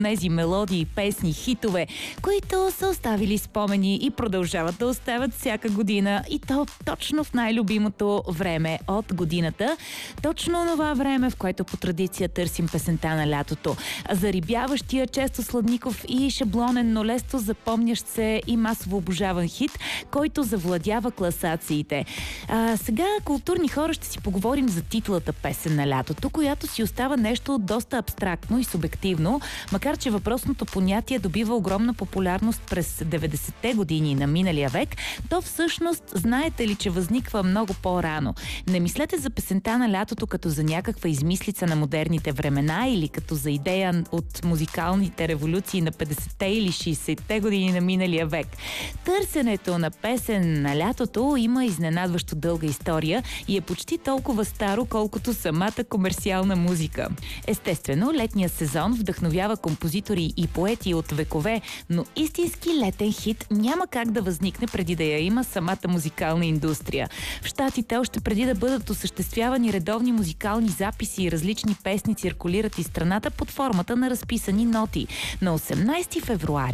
тези мелодии, песни, хитове, които са оставили спомени и продължават да оставят всяка година, и то точно в най-любимото време от годината. Точно това време, в което по традиция търсим песента на лятото. Зарибяващия, често сладников и шаблонен, но лесто запомнящ се и масово обожаван хит, който завладява класациите. Сега, културни хора, ще си поговорим за титлата песен на лятото, която си остава нещо доста абстрактно и субективно, макар че въпросното понятие добива огромна популярност през 90-те години на миналия век, то всъщност знаете ли, че възниква много по-рано. Не мислете за песента на лятото като за някаква измислица на модерните времена или като за идея от музикалните революции на 50-те или 60-те години на миналия век. Търсенето на песен на лятото има изненадващо дълга история и е почти толкова старо, колкото самата комерциална музика. Естествено, летният сезон вдъхновява композитори и поети от векове, но истински летен хит няма как да възникне преди да я има самата музикална индустрия. В Щатите още преди да бъдат осъществявани редовни музикални записи и различни песни циркулират из страната под формата на разписани ноти. На 18 февруари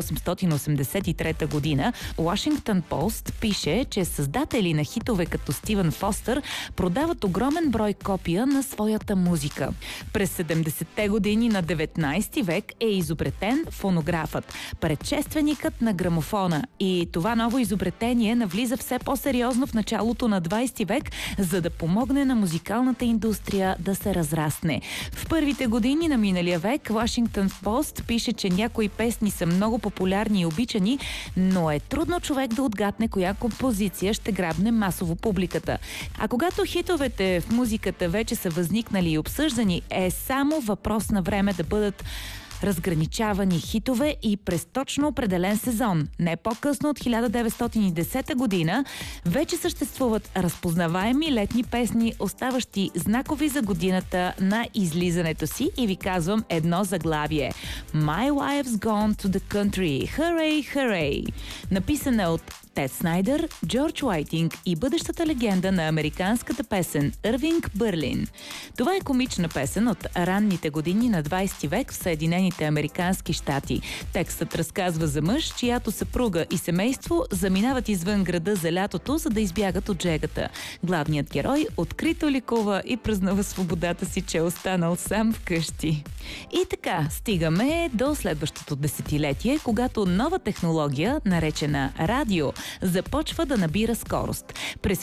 1883 година Washington Post пише, че създатели на хитове като Стивън Фостър продават огромен брой копия на своята музика. През 70-те години на 19 век е изобретен фонографът, предшественикът на грамофона, и това ново изобретение навлиза все по-сериозно в началото на 20 век, за да помогне на музикалната индустрия да се разрасне. В първите години на миналия век Washington Post пише, че някои песни са много популярни и обичани, но е трудно човек да отгадне коя композиция ще грабне масово публиката. А когато хитовете в музиката вече са възникнали и обсъждани, е само въпрос на време да бъдат разграничавани хитове и през точно определен сезон. Не по-късно от 1910 година вече съществуват разпознаваеми летни песни, оставащи знакови за годината на излизането си, и ви казвам едно заглавие. My Wife's Gone to the Country. Hooray, hooray! Написана от Тед Снайдър, Джордж Уайтинг и бъдещата легенда на американската песен Ирвинг Бърлин. Това е комична песен от ранните години на 20 век в Съединените американски щати. Текстът разказва за мъж, чиято съпруга и семейство заминават извън града за лятото, за да избягат от жегата. Главният герой открито ликува и празнува свободата си, че е останал сам вкъщи. И така, стигаме до следващото десетилетие, когато нова технология, наречена радио, започва да набира скорост. През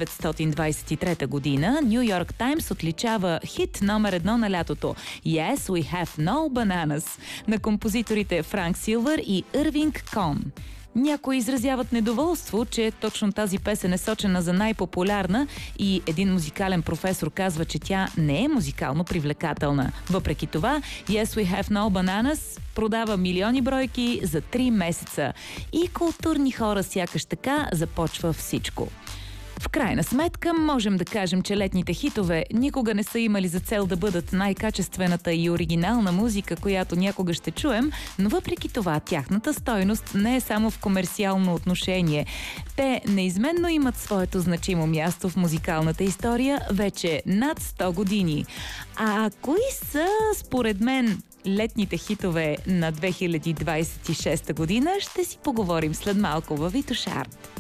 1923 година Ню Йорк Таймс отличава хит номер 1 на лятото Yes, We Have No Bananas на композиторите Франк Силвър и Ирвинг Кон. Някои изразяват недоволство, че точно тази песен е сочена за най-популярна, и един музикален професор казва, че тя не е музикално привлекателна. Въпреки това, Yes, We Have No Bananas продава милиони бройки за 3 месеца. И културни хора сякаш така започва всичко. В крайна сметка, можем да кажем, че летните хитове никога не са имали за цел да бъдат най-качествената и оригинална музика, която някога ще чуем, но въпреки това тяхната стойност не е само в комерциално отношение. Те неизменно имат своето значимо място в музикалната история вече над 100 години. А кои са, според мен, летните хитове на 2026 година, ще си поговорим след малко във Витоша Арт.